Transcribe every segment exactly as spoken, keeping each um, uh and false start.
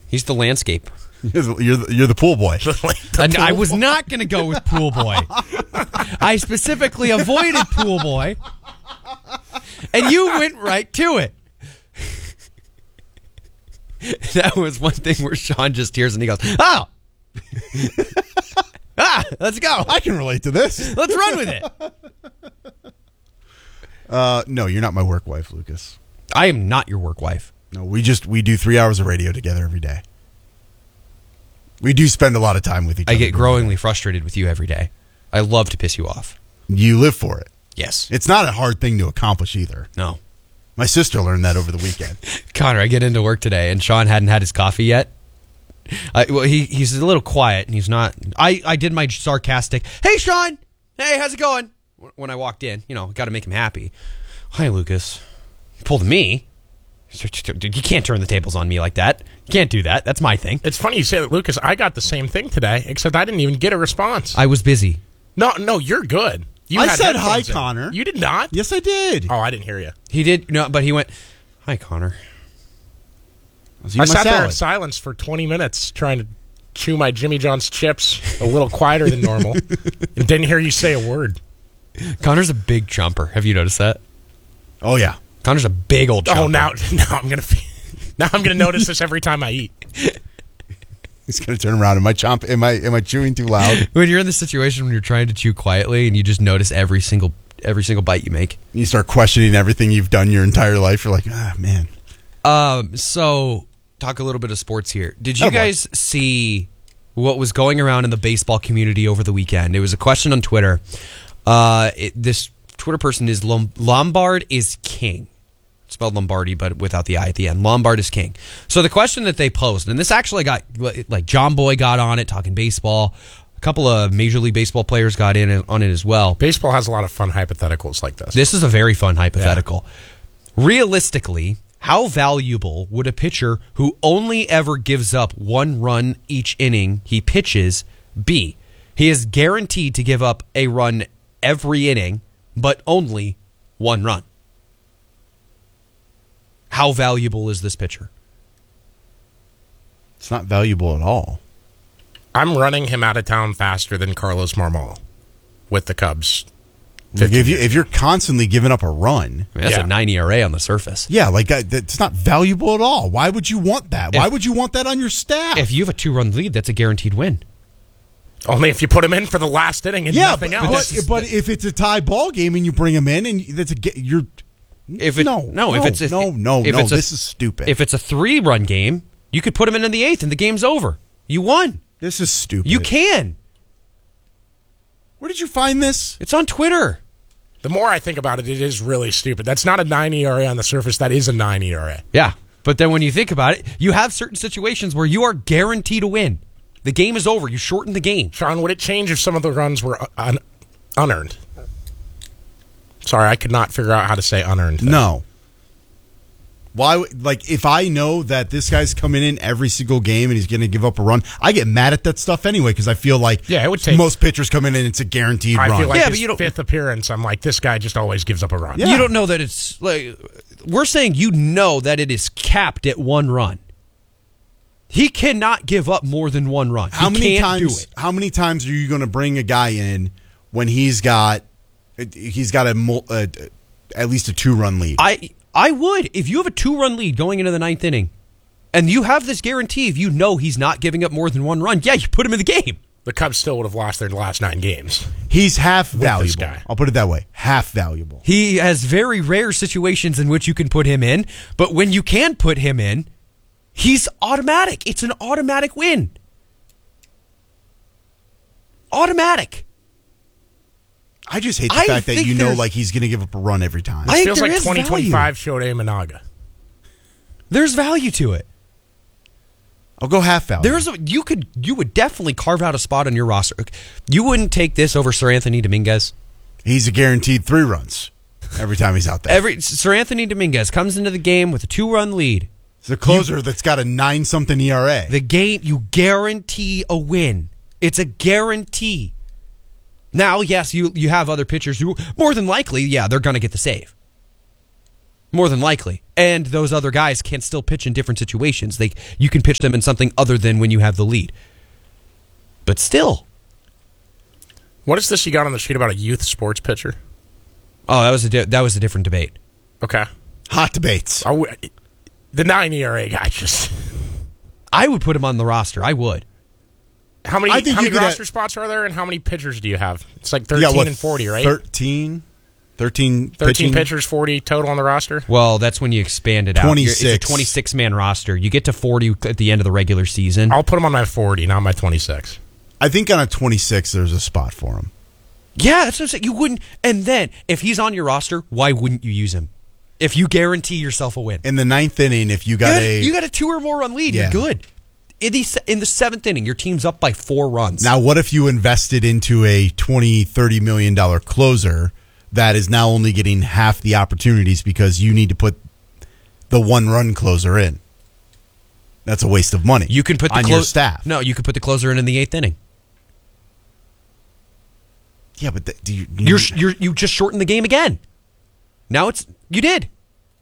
He's the landscape. You're the, you're the, you're the pool boy. And I was not going to go with pool boy. I specifically avoided pool boy. And you went right to it. That was one thing where Sean just hears and he goes, oh. ah, let's go. I can relate to this. Let's run with it. Uh, no, you're not my work wife, Lucas. I am not your work wife. No, we just we do three hours of radio together every day. We do spend a lot of time with each I other. get growingly frustrated with you every day. I love to piss you off. You live for it. Yes. It's not a hard thing to accomplish either. No. My sister learned that over the weekend. Connor, I get into work today, and Sean hadn't had his coffee yet. I, well, he he's a little quiet, and he's not. I, I did my sarcastic, hey, Sean. Hey, how's it going? When I walked in, you know, got to make him happy. Hi, Lucas. He pulled me. You can't turn the tables on me like that. You can't do that. That's my thing. It's funny you say that, Lucas. I got the same thing today, except I didn't even get a response. I was busy. No, no, you're good. You I had said hi, headphones in. Connor. You did not? Yes, I did. Oh, I didn't hear you. He did, no, but he went, hi, Connor. I, was eating I my sat there in salad. silence for twenty minutes trying to chew my Jimmy John's chips a little quieter than normal and didn't hear you say a word. Connor's a big jumper. Have you noticed that? Oh, yeah. Connor's a big old jumper. Oh, now, now I'm gonna now I'm gonna notice this every time I eat. He's going to turn around. Am I chomp? Am I am I chewing too loud? When you're in the situation when you're trying to chew quietly and you just notice every single every single bite you make. You start questioning everything you've done your entire life. You're like, ah, man. Um. So, talk a little bit of sports here. Did you Oh, boy. guys see what was going around in the baseball community over the weekend? It was a question on Twitter. Uh, it, this Twitter person is Lom- Lombard is king. It's spelled Lombardi, but without the I at the end. Lombard is king. So the question that they posed, and this actually got, like, John Boy got on it, talking baseball. A couple of Major League Baseball players got in on it as well. Baseball has a lot of fun hypotheticals like this. This is a very fun hypothetical. Yeah. Realistically, how valuable would a pitcher who only ever gives up one run each inning he pitches be? He is guaranteed to give up a run every inning, but only one run. How valuable is this pitcher? It's not valuable at all. I'm running him out of town faster than Carlos Marmol with the Cubs. Like if you if you're constantly giving up a run, I mean, that's Yeah. a nine E R A on the surface. yeah, like that, that's not valuable at all. Why would you want that? Why If- would you want that on your staff? If you have a two-run lead, that's a guaranteed win. Only if you put him in for the last inning and yeah, nothing but, else. but, but if it's a tie ball game and you bring him in and that's a ge- you're If it, no, no, if it's a, no, no, if no, it's a, this is stupid. If it's a three-run game, you could put him in in the eighth, and the game's over. You won. This is stupid. You can. Where did you find this? It's on Twitter. The more I think about it, it is really stupid. That's not a nine E R A on the surface. That is a nine E R A. Yeah, but then when you think about it, you have certain situations where you are guaranteed to win. The game is over. You shorten the game. Sean, would it change if some of the runs were un- unearned? Sorry, I could not figure out how to say unearned. there. No. Why? would- Like, if I know that this guy's coming in every single game and he's going to give up a run, I get mad at that stuff anyway because I feel like Yeah, it would take- most pitchers come in and it's a guaranteed I run. feel like Yeah, his but you don't- fifth appearance, I'm like, this guy just always gives up a run. Yeah. You don't know that it's like we're saying. You know that it is capped at one run. He cannot give up more than one run. how he many can't times? do it. How many times are you going to bring a guy in when he's got he's got a, mul- a at least a two run lead? I I would if you have a two-run lead going into the ninth inning, and you have this guarantee. If you know he's not giving up more than one run, yeah, you put him in the game. The Cubs still would have lost their last nine games. He's half this valuable. guy. I'll put it that way. Half valuable. He has very rare situations in which you can put him in, but when you can put him in, he's automatic. It's an automatic win. Automatic. I just hate the I fact that think you know there's- like he's going to give up a run every time. I think Feels there like is twenty twenty-five value. Shohei Managa. There's value to it. I'll go half value. There's a, you could you would definitely carve out a spot on your roster. You wouldn't take this over Sir Anthony Dominguez. He's a guaranteed three runs every time he's out there. Every Sir Anthony Dominguez comes into the game with a two-run lead. It's a closer you, that's got a nine something E R A. The game you guarantee a win. It's a guarantee. Now, yes, you you have other pitchers who more than likely, yeah, they're going to get the save. More than likely. And those other guys can still pitch in different situations. They you can pitch them in something other than when you have the lead. But still. What is this you got on the sheet about a youth sports pitcher? Oh, that was a di- that was a different debate. Okay. Hot debates. Are we, the nine E R A guy just... I would put him on the roster. I would. How many, I think how you many could roster have- spots are there, and how many pitchers do you have? It's like You thirteen got, what, and forty, right? thirteen? thirteen, thirteen pitching? pitchers, forty total on the roster? Well, that's when you expand it out. twenty-six. You're- It's a twenty-six man roster. You get to forty at the end of the regular season. I'll put him on my forty, not my twenty-six. I think on a twenty-six, there's a spot for him. Yeah, that's what I'm saying. You wouldn't. And then, if he's on your roster, why wouldn't you use him? If you guarantee yourself a win. In the ninth inning, if you You got got, a... you got a two or more run lead. Yeah. You're good. In the, se- in the seventh inning, your team's up by four runs. Now, what if you invested into a twenty, thirty million dollars closer that is now only getting half the opportunities because you need to put the one-run closer in? That's a waste of money. You can put the on clo- your staff. No, you could put the closer in in the eighth inning. Yeah, but the, do you, You're, you're you just shortened the game again. Now it's you did.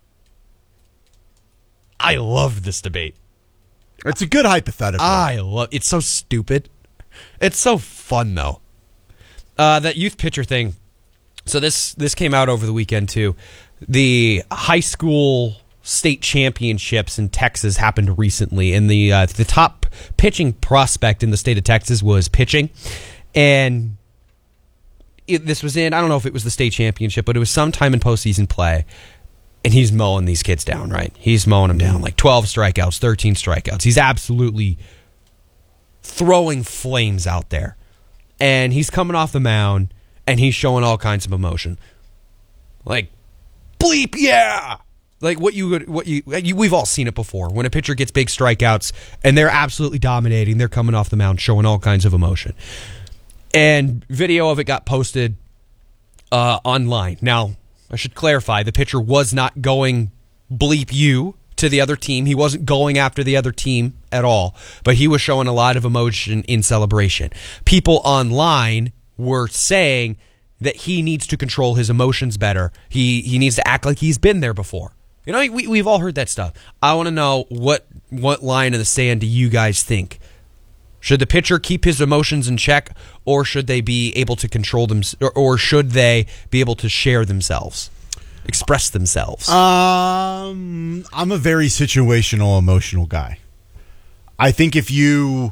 I loved this debate. it's a good hypothetical. I love it's so stupid. It's so fun though. Uh, that youth pitcher thing. So this this came out over the weekend too. The high school state championships in Texas happened recently, and the uh, the top pitching prospect in the state of Texas was pitching, and it, this was in I don't know if it was the state championship, but it was sometime in postseason play. And he's mowing these kids down, right? He's mowing them down like twelve strikeouts, thirteen strikeouts. He's absolutely throwing flames out there. And he's coming off the mound, and he's showing all kinds of emotion. Like, bleep, yeah! Like what you would, what you, you, we've all seen it before. When a pitcher gets big strikeouts, and they're absolutely dominating, they're coming off the mound, showing all kinds of emotion. And video of it got posted uh, online. Now, I should clarify, the pitcher was not going bleep you to the other team. He wasn't going after the other team at all, but he was showing a lot of emotion in celebration. People online were saying that he needs to control his emotions better. He he needs to act like he's been there before. You know, we, we've all heard that stuff. I want to know what what line in the sand do you guys think? Should the pitcher keep his emotions in check, or should they be able to control them, or, or should they be able to share themselves, express themselves? Um, I'm a very situational, emotional guy. I think if you,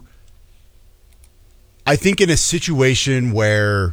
I think in a situation where,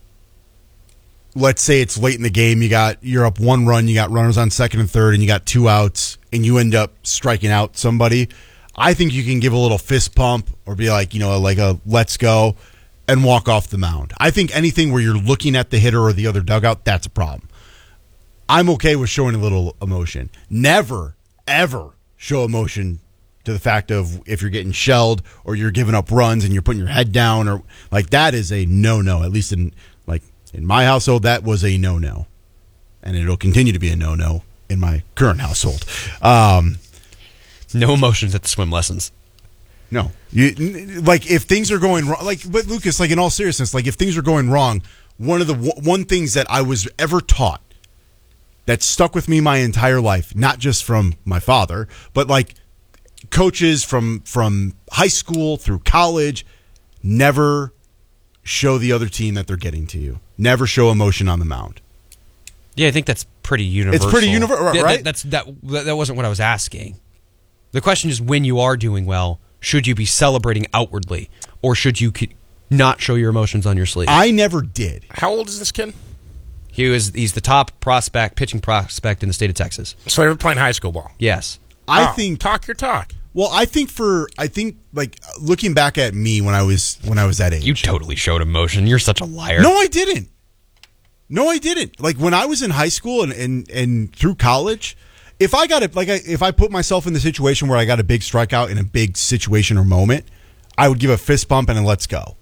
let's say it's late in the game, you got you're up one run, you got runners on second and third, and you got two outs, and you end up striking out somebody. I think you can give a little fist pump or be like, you know, like a let's go and walk off the mound. I think anything where you're looking at the hitter or the other dugout, that's a problem. I'm okay with showing a little emotion. Never, ever show emotion to the fact of if you're getting shelled or you're giving up runs and you're putting your head down or like that is a no-no. At least in like in my household, that was a no-no. And it'll continue to be a no-no in my current household. Um No emotions at the swim lessons. No, you like if things are going wrong. Like, but Lucas, like in all seriousness, like if things are going wrong, one of the one things that I was ever taught that stuck with me my entire life, not just from my father, but like coaches from from high school through college, never show the other team that they're getting to you. Never show emotion on the mound. Yeah, I think that's pretty universal. It's pretty universal, right? That, that's that. That wasn't what I was asking. The question is, when you are doing well, should you be celebrating outwardly, or should you not show your emotions on your sleeve? I never did. How old is this kid? He was he's the top prospect, pitching prospect in the state of Texas. So they were playing high school ball. Yes. I Oh, think talk your talk. Well, I think for I think like looking back at me when I was when I was that age. You totally showed emotion. You're such a liar. No, I didn't. No, I didn't. Like when I was in high school and and, and through college, if I got it, like I, if I put myself in the situation where I got a big strikeout in a big situation or moment, I would give a fist bump and a let's go.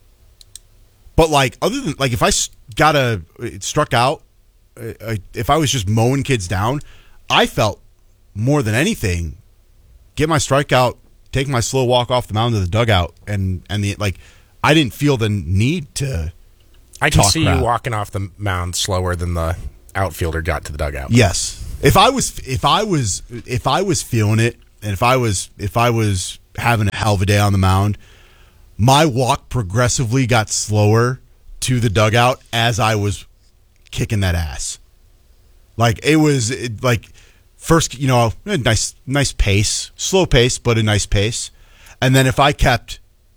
But like other than like if I got a it struck out, uh, if I was just mowing kids down, I felt more than anything, get my strikeout, take my slow walk off the mound to the dugout, and and the like, I didn't feel the need to. I can talk see crap. you walking off the mound slower than the outfielder got to the dugout. Yes. If I was, if I was, if I was feeling it, and if I was, if I was having a hell of a day on the mound, my walk progressively got slower to the dugout as I was kicking that ass. Like it was it, like first, you know, a nice, nice pace, slow pace, but a nice pace, and then if I kept,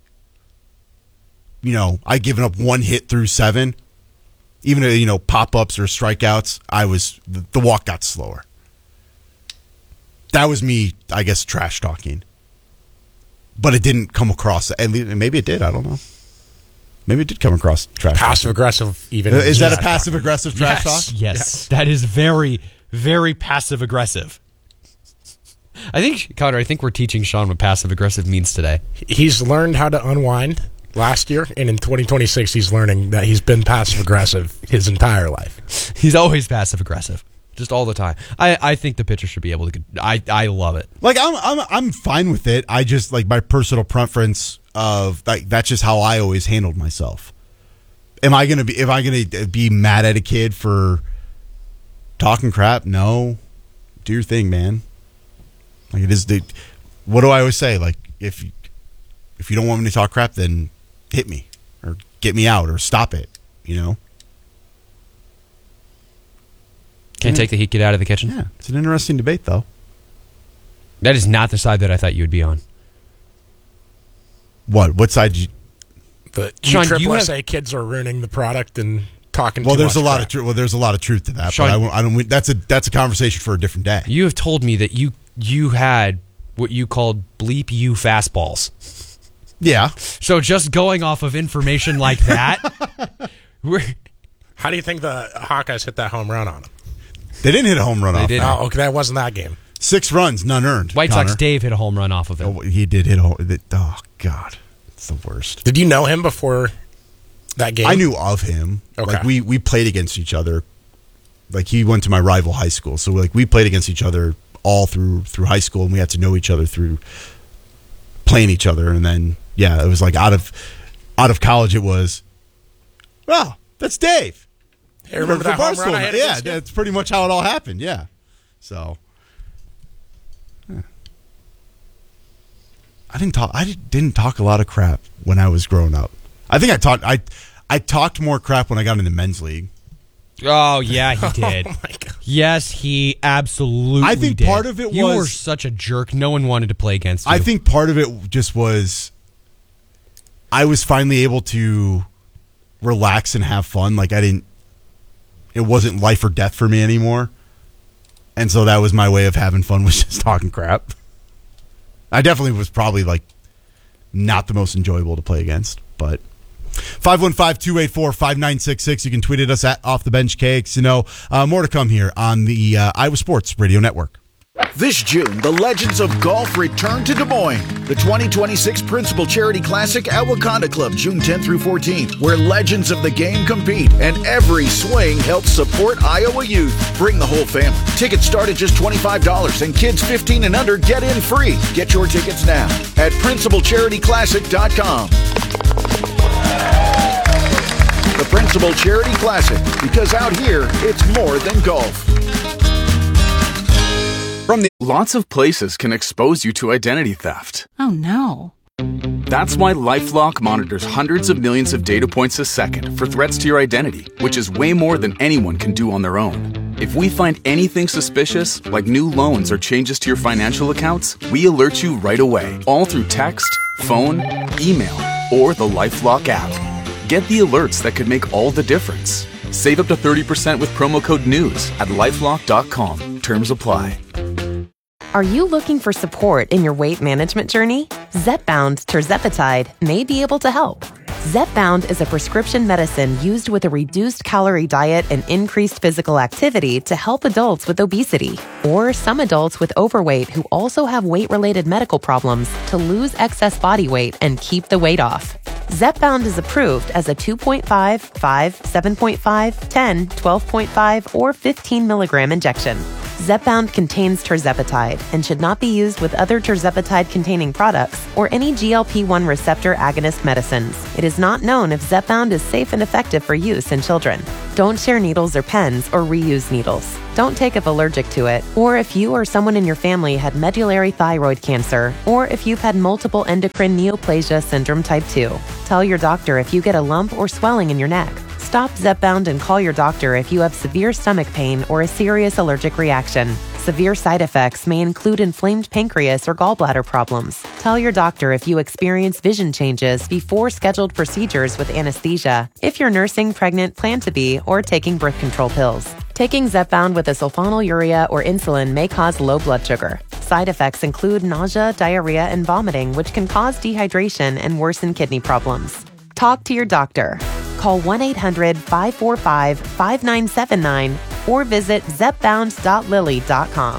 you know, I given up one hit through seven. Even, you know, pop-ups or strikeouts, I was the, the walk got slower. That was me, I guess, trash talking. But it didn't come across. And maybe it did. I don't know. Maybe it did come across trash passive aggressive. Even is that a passive aggressive trash yes, talk? Yes, yes, that is very, very passive aggressive. I think, Connor, I think we're teaching Sean what passive aggressive means today. He's learned how to unwind last year, and in twenty twenty-six, he's learning that he's been passive aggressive his entire life. He's always passive aggressive, just all the time. I, I think the pitcher should be able to. I I love it. Like I'm I'm I'm fine with it. I just like my personal preference of like that's just how I always handled myself. Am I gonna be? Am I gonna be mad at a kid for talking crap? No, do your thing, man. Like it is the. What do I always say? Like if if you don't want me to talk crap, then hit me or get me out or stop it, you know? Can't yeah. take the heat, get out of the kitchen? Yeah, it's an interesting debate, though. That is not the side that I thought you would be on. What? What side did you... The Sean, Triple you S A have- kids are ruining the product and talking Well, too there's much a lot crap. of tr- well, there's a lot of truth to that, Sean- but I, won't- I don't. That's a that's a conversation for a different day. You have told me that you you had what you called bleep you fastballs. Yeah. So just going off of information like that, we're, How do you think the Hawkeyes hit that home run on him? They didn't hit a home run They off didn't. that. Oh, okay, that wasn't that game. Six runs, none earned. White Sox Connor. Dave hit a home run off of it. Oh, he did hit a home. Oh, God. It's the worst. Did you know him before that game? I knew of him. Okay. Like, we, we played against each other. Like, he went to my rival high school. So, like, we played against each other all through through high school, and we had to know each other through playing each other. And then, yeah, it was like out of out of college, it was, well, that's Dave. Hey, remember that home run I had Yeah, against you? that's pretty much how it all happened. Yeah. So, yeah. I didn't talk. I didn't talk a lot of crap when I was growing up. I think I talked. I I talked more crap when I got into men's league. Oh, yeah, he did. Oh, my God. Yes, he absolutely I think did. part of it You was- were such a jerk. No one wanted to play against you. I think part of it just was I was finally able to relax and have fun. Like I didn't. It wasn't life or death for me anymore, and so that was my way of having fun. Was just talking crap. I definitely was probably like not the most enjoyable to play against, but. five one five, two eight four, five nine six six. You can tweet at us at Off the Bench K X. You know, uh, more to come here on the uh, Iowa Sports Radio Network. This June, the Legends of Golf return to Des Moines. The twenty twenty-six Principal Charity Classic at Wakanda Club, June tenth through fourteenth, where legends of the game compete and every swing helps support Iowa youth. Bring the whole family. Tickets start at just twenty-five dollars, and kids fifteen and under get in free. Get your tickets now at principal charity classic dot com. The Principal Charity Classic, because out here, it's more than golf. From the lots of places can expose you to identity theft. Oh no. That's why LifeLock monitors hundreds of millions of data points a second for threats to your identity, which is way more than anyone can do on their own. If we find anything suspicious, like new loans or changes to your financial accounts, we alert you right away, all through text, phone, email, or the LifeLock app. Get the alerts that could make all the difference. Save up to thirty percent with promo code NEWS at lifelock dot com. Terms apply. Are you looking for support in your weight management journey? Zepbound tirzepatide may be able to help. Zepbound is a prescription medicine used with a reduced calorie diet and increased physical activity to help adults with obesity or some adults with overweight who also have weight-related medical problems to lose excess body weight and keep the weight off. Zepbound is approved as a two point five, five, seven point five, ten, twelve point five, or fifteen milligram injection. Zepbound contains tirzepatide and should not be used with other tirzepatide-containing products or any G L P one receptor agonist medicines. It is not known if Zepbound is safe and effective for use in children. Don't share needles or pens or reuse needles. Don't take if allergic to it, or if you or someone in your family had medullary thyroid cancer, or if you've had multiple endocrine neoplasia syndrome type two. Tell your doctor if you get a lump or swelling in your neck. Stop Zepbound and call your doctor if you have severe stomach pain or a serious allergic reaction. Severe side effects may include inflamed pancreas or gallbladder problems. Tell your doctor if you experience vision changes before scheduled procedures with anesthesia, if you're nursing, pregnant, plan to be, or taking birth control pills. Taking Zepbound with a sulfonylurea or insulin may cause low blood sugar. Side effects include nausea, diarrhea, and vomiting, which can cause dehydration and worsen kidney problems. Talk to your doctor. Call one eight hundred five four five five nine seven nine or visit zepbound dot lilly dot com.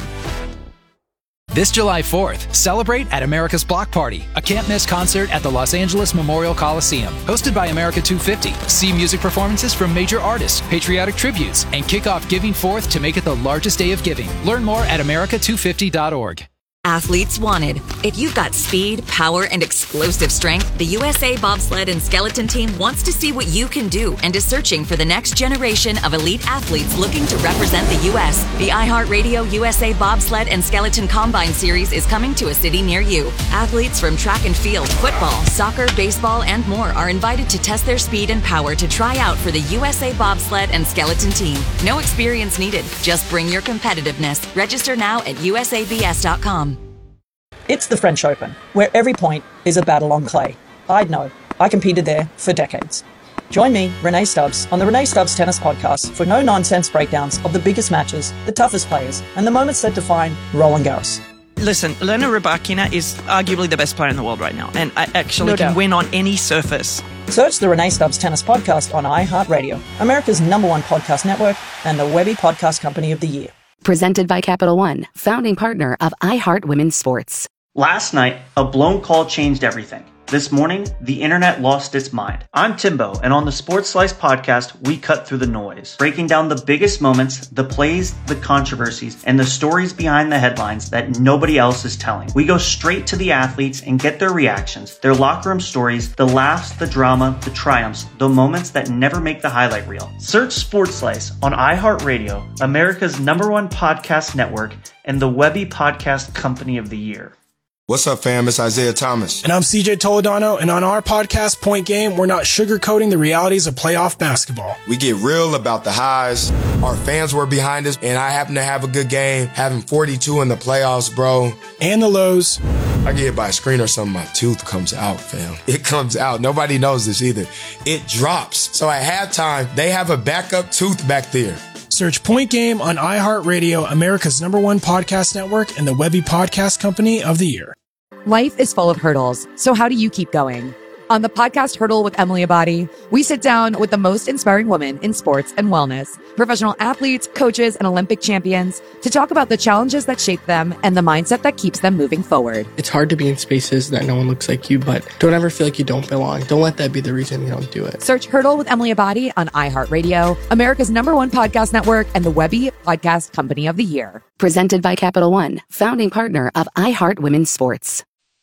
This July fourth, celebrate at America's Block Party, a can't-miss concert at the Los Angeles Memorial Coliseum. Hosted by America two fifty, see music performances from major artists, patriotic tributes, and kick off Giving Fourth to make it the largest day of giving. Learn more at america two fifty dot org. Athletes wanted. If you've got speed, power, and explosive strength, the U S A Bobsled and Skeleton Team wants to see what you can do and is searching for the next generation of elite athletes looking to represent the U S. The iHeartRadio U S A Bobsled and Skeleton Combine Series is coming to a city near you. Athletes from track and field, football, soccer, baseball, and more are invited to test their speed and power to try out for the U S A Bobsled and Skeleton Team. No experience needed. Just bring your competitiveness. Register now at U S A B S dot com. It's the French Open, where every point is a battle on clay. I'd know. I competed there for decades. Join me, Renee Stubbs, on the Renee Stubbs Tennis Podcast for no-nonsense breakdowns of the biggest matches, the toughest players, and the moments that define Roland Garros. Listen, Elena Rybakina is arguably the best player in the world right now, and I actually No can doubt. win on any surface. Search the Renee Stubbs Tennis Podcast on iHeartRadio, America's number one podcast network, and the Webby Podcast Company of the Year. Presented by Capital One, founding partner of iHeart Women's Sports. Last night, a blown call changed everything. This morning, the internet lost its mind. I'm Timbo, and on the Sports Slice podcast, we cut through the noise, breaking down the biggest moments, the plays, the controversies, and the stories behind the headlines that nobody else is telling. We go straight to the athletes and get their reactions, their locker room stories, the laughs, the drama, the triumphs, the moments that never make the highlight reel. Search Sports Slice on iHeartRadio, America's number one podcast network, and the Webby Podcast Company of the Year. What's up, fam? It's Isaiah Thomas. And I'm C J Toledano, and on our podcast, Point Game, we're not sugarcoating the realities of playoff basketball. We get real about the highs. Our fans were behind us, and I happen to have a good game, having forty-two in the playoffs, bro. And the lows. I get hit by a screen or something, my tooth comes out, fam. It comes out. Nobody knows this either. It drops. So at halftime, they have a backup tooth back there. Search Point Game on iHeartRadio, America's number one podcast network, and the Webby Podcast Company of the Year. Life is full of hurdles, so how do you keep going? On the podcast Hurdle with Emily Abadi, we sit down with the most inspiring women in sports and wellness, professional athletes, coaches, and Olympic champions to talk about the challenges that shape them and the mindset that keeps them moving forward. It's hard to be in spaces that no one looks like you, but don't ever feel like you don't belong. Don't let that be the reason you don't do it. Search Hurdle with Emily Abadi on iHeartRadio, America's number one podcast network, and the Webby Podcast Company of the Year. Presented by Capital One, founding partner of iHeart Women's Sports.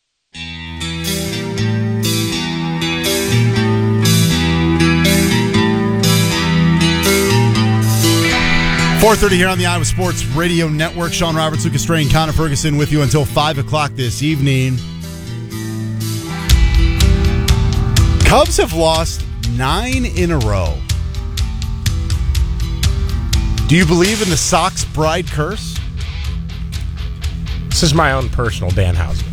four thirty here on the Iowa Sports Radio Network. Sean Roberts, Lucas Stray, and Connor Ferguson with you until five o'clock this evening. Cubs have lost nine in a row. Do you believe in the Sox bride curse? This is my own personal Danhausen.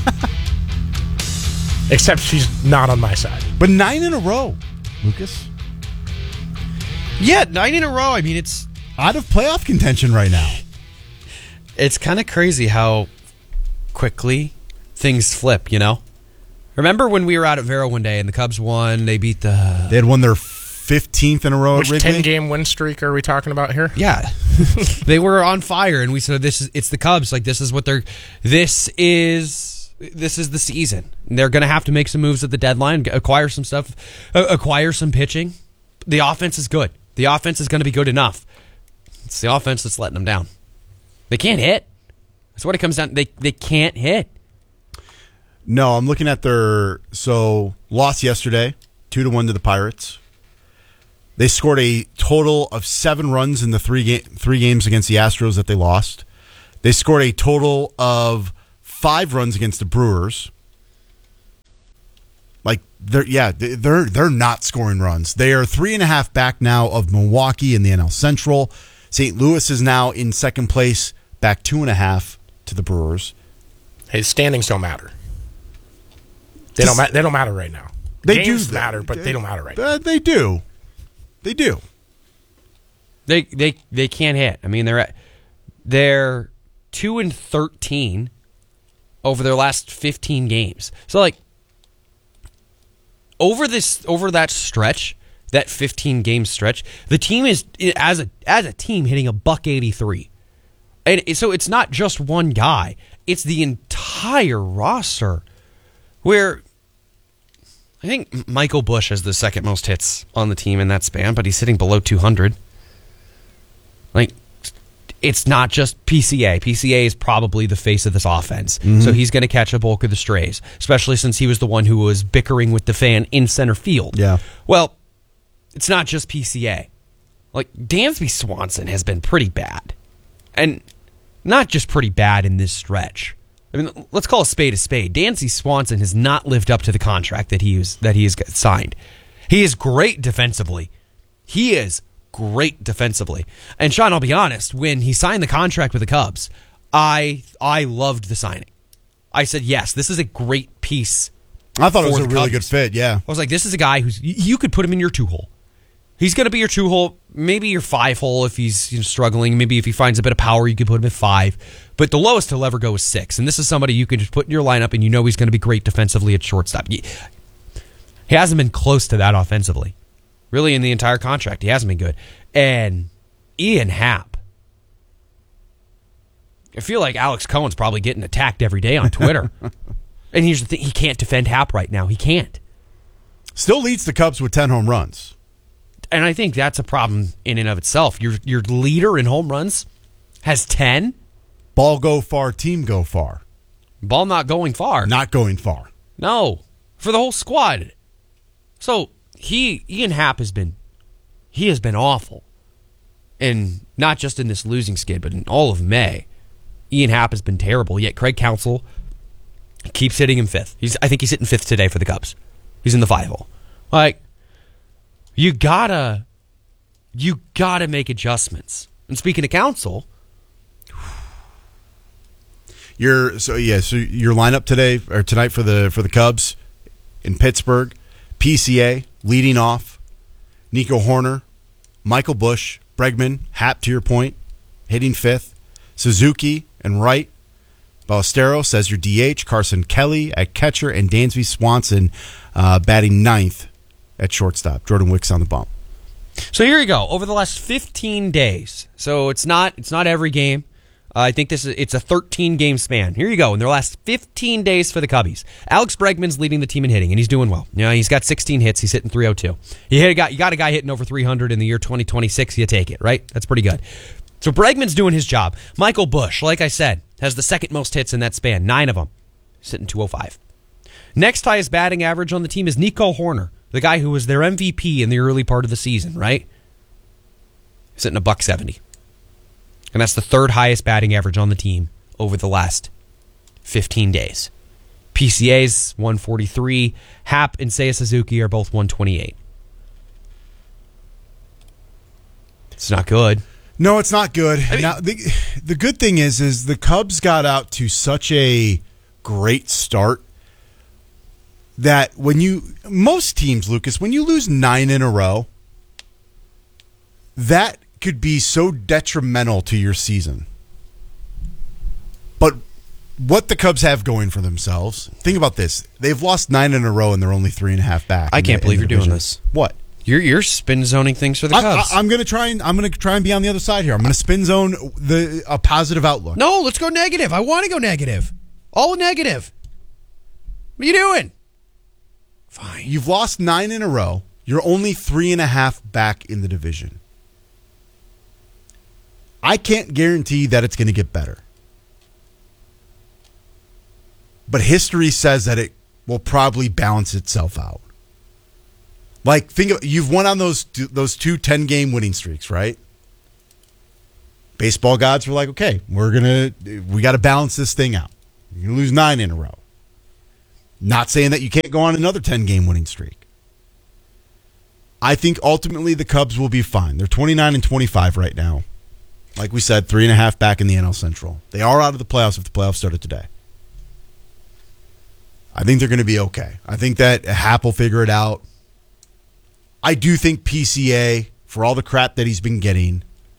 Except she's not on my side. But nine in a row, Lucas. Yeah, nine in a row. I mean, it's out of playoff contention right now. It's kind of crazy how quickly things flip, you know? Remember when we were out at Vero one day and the Cubs won, they beat the... They had won their fifteenth in a row Which at Wrigley? ten-game win streak are we talking about here? Yeah. They were on fire, and we said, this is it's the Cubs. Like, this is what they're... This is... This is the season. They're going to have to make some moves at the deadline, acquire some stuff, uh, acquire some pitching. The offense is good. The offense is going to be good enough. It's the offense that's letting them down. They can't hit. That's what it comes down. They they can't hit. No, I'm looking at their so loss yesterday, two to one to the Pirates. They scored a total of seven runs in the three ga- three games against the Astros that they lost. They scored a total of five runs against the Brewers. Like they're yeah, they're they're not scoring runs. They are three and a half back now of Milwaukee in the N L Central. Saint Louis is now in second place, back two and a half to the Brewers. His standings don't matter. They don't. Ma- they don't matter right now. They Games do matter, but they, they don't matter right now. Uh, they do. They do. They they they can't hit. I mean, they're at, they're two and thirteen over their last fifteen games. So like over this over that stretch, that fifteen game stretch, the team is as a as a team hitting a buck eighty-three. And so it's not just one guy, it's the entire roster where I think Michael Busch has the second most hits on the team in that span, but he's hitting below two hundred. Like, it's not just P C A. P C A is probably the face of this offense. Mm-hmm. So he's going to catch a bulk of the strays, especially since he was the one who was bickering with the fan in center field. Yeah. Well, it's not just P C A. Like, Dansby Swanson has been pretty bad. And not just pretty bad in this stretch. I mean, let's call a spade a spade. Dansby Swanson has not lived up to the contract that he is that he has signed. He is great defensively. He is great defensively. And Sean, I'll be honest, when he signed the contract with the Cubs, I I loved the signing. I said, yes, this is a great piece. I thought it was a the really Cubs. good fit, yeah. I was like, this is a guy who's you could put him in your two hole. He's going to be your two hole, maybe your five hole if he's you know, struggling. Maybe if he finds a bit of power, you could put him at five. But the lowest he'll ever go is six. And this is somebody you can just put in your lineup and you know he's going to be great defensively at shortstop. He hasn't been close to that offensively. Really, in the entire contract, he hasn't been good. And Ian Happ. I feel like Alex Cohen's probably getting attacked every day on Twitter. And here's the thing, he can't defend Happ right now. He can't. Still leads the Cubs with ten home runs. And I think that's a problem in and of itself. Your your leader in home runs has ten. Ball go far, team go far. Ball not going far. Not going far. No. For the whole squad. So he Ian Happ has been he has been awful. And not just in this losing skid, but in all of May. Ian Happ has been terrible. Yet Craig Counsell keeps hitting him fifth. He's I think he's hitting fifth today for the Cubs. He's in the five hole. Like, you gotta, you gotta make adjustments. And speaking of Counsell, your so yeah, so your lineup today or tonight for the for the Cubs in Pittsburgh, P C A leading off, Nico Horner, Michael Busch, Bregman, Happ to your point, hitting fifth, Suzuki and Wright. Ballesteros as your D H, Carson Kelly at catcher, and Dansby Swanson uh, batting ninth at shortstop. Jordan Wicks on the bump. So here you go. Over the last fifteen days, so it's not it's not every game. Uh, I think this is it's a thirteen game span. Here you go. In their last fifteen days for the Cubbies, Alex Bregman's leading the team in hitting, and he's doing well. You know, he's got sixteen hits. He's hitting three oh two. You hit a guy, you got a guy hitting over three hundred in the year twenty twenty-six. You take it, right? That's pretty good. So Bregman's doing his job. Michael Busch, like I said, has the second most hits in that span, nine of them. He's hitting two oh five. Next highest batting average on the team is Nico Horner, the guy who was their M V P in the early part of the season, right? He's hitting a buck seventy. And that's the third highest batting average on the team over the last fifteen days. P C A's one forty-three. Happ and Seiya Suzuki are both one twenty-eight. It's not good. No, it's not good. I mean, now, the, the good thing is, is the Cubs got out to such a great start that when you, most teams, Lucas, when you lose nine in a row, that could be so detrimental to your season. But what the Cubs have going for themselves, think about this. They've lost nine in a row and they're only three and a half back. I can't the, believe you're division. doing this. What? You're you're spin zoning things for the Cubs. I, I, I'm gonna try and I'm gonna try and be on the other side here. I'm gonna spin zone the a positive outlook. No, let's go negative. I want to go negative. All negative. What are you doing? Fine. You've lost nine in a row. You're only three and a half back in the division. I can't guarantee that it's going to get better. But history says that it will probably balance itself out. Like, think of, you've won on those those two ten-game winning streaks, right? Baseball gods were like, okay, we're gonna we got to balance this thing out. You're gonna lose nine in a row. Not saying that you can't go on another ten-game winning streak. I think ultimately the Cubs will be fine. They're twenty-nine and twenty-five right now. Like we said, three and a half back in the N L Central. They are out of the playoffs if the playoffs started today. I think they're going to be okay. I think that Happ will figure it out. I do think P C A, for all the crap that he's been getting,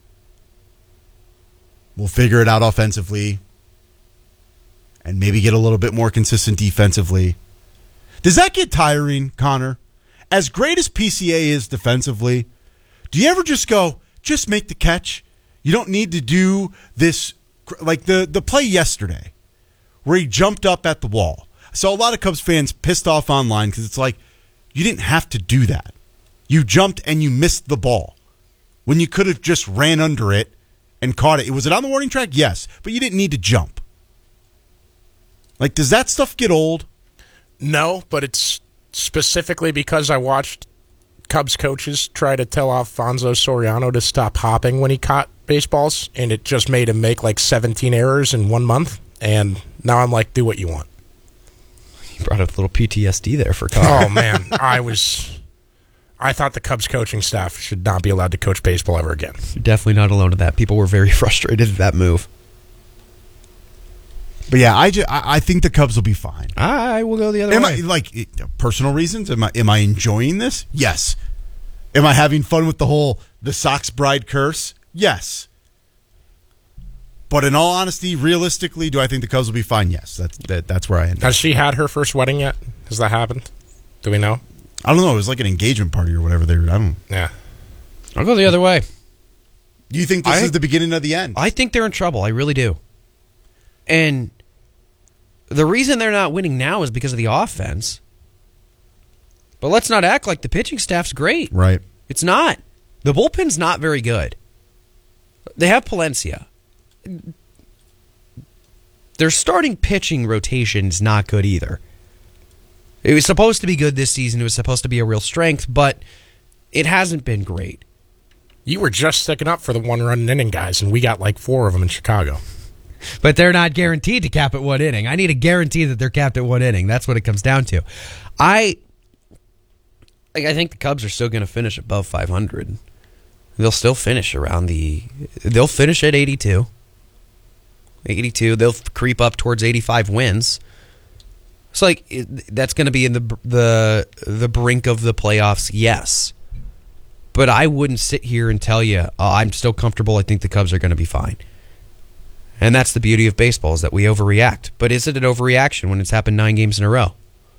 will figure it out offensively and maybe get a little bit more consistent defensively. Does that get tiring, Connor? As great as P C A is defensively, do you ever just go, just make the catch? You don't need to do this, like the, the play yesterday where he jumped up at the wall. I saw a lot of Cubs fans pissed off online because it's like, you didn't have to do that. You jumped and you missed the ball when you could have just ran under it and caught it. Was it on the warning track? Yes, but you didn't need to jump. Like, does that stuff get old? No, but it's specifically because I watched Cubs coaches try to tell Alfonso Soriano to stop hopping when he caught baseballs, and it just made him make like seventeen errors in one month, and now I'm like, do what you want. You brought up a little P T S D there for Connor. Oh, man. I was... I thought the Cubs coaching staff should not be allowed to coach baseball ever again. You're definitely not alone in that. People were very frustrated at that move. But yeah, I, just, I, I think the Cubs will be fine. I will go the other am way. I, like, personal reasons? Am I, am I enjoying this? Yes. Am I having fun with the whole the Sox bride curse? Yes. But in all honesty, realistically, do I think the Cubs will be fine? Yes. That's that, that's where I end. Has she had her first wedding yet? Has that happened? Do we know? I don't know. It was like an engagement party or whatever. They were, I don't. Yeah. I'll go the other way. Do you think this I, is the beginning of the end? I think they're in trouble. I really do. And the reason they're not winning now is because of the offense. But let's not act like the pitching staff's great. Right. It's not. The bullpen's not very good. They have Palencia. Their starting pitching rotation is not good either. It was supposed to be good this season. It was supposed to be a real strength, but it hasn't been great. You were just sticking up for the one-run inning guys, and we got like four of them in Chicago. But they're not guaranteed to cap at one inning. I need a guarantee that they're capped at one inning. That's what it comes down to. I like, I think the Cubs are still going to finish above five hundred. They'll still finish around the... They'll finish at eighty-two. eighty-two. They'll creep up towards eighty-five wins. It's like, that's going to be in the the the brink of the playoffs, yes. But I wouldn't sit here and tell you, oh, I'm still comfortable, I think the Cubs are going to be fine. And that's the beauty of baseball, is that we overreact. But is it an overreaction when it's happened nine games in a row?